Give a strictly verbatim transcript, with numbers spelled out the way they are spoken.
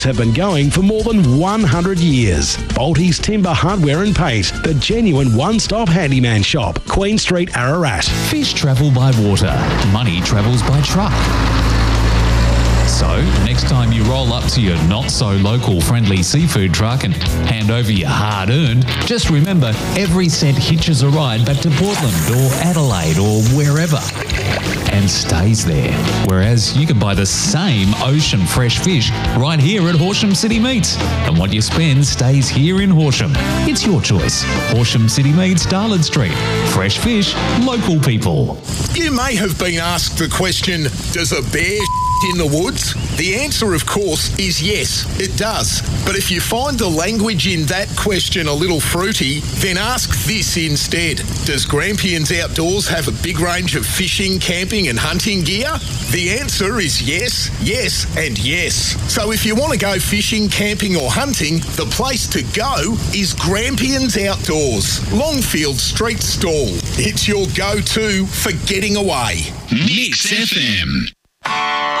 have been going for more than one hundred years. Bolty's Timber Hardware and Paint, the genuine one-stop handyman shop. Queen Street, Ararat. Fish travel by water. Money travels by truck. So, next time you roll up to your not-so-local friendly seafood truck and hand over your hard-earned, just remember every cent hitches a ride back to Portland or Adelaide or wherever and stays there. Whereas you can buy the same ocean fresh fish right here at Horsham City Meats. And what you spend stays here in Horsham. It's your choice. Horsham City Meats, Darlin Street. Fresh fish, local people. You may have been asked the question, does a bear in the woods? The answer, of course, is yes, it does. But if you find the language in that question a little fruity, then ask this instead. Does Grampians Outdoors have a big range of fishing, camping and hunting gear? The answer is yes, yes and yes. So if you want to go fishing, camping or hunting, the place to go is Grampians Outdoors, Longfield Street Stall. It's your go-to for getting away. Mix F M.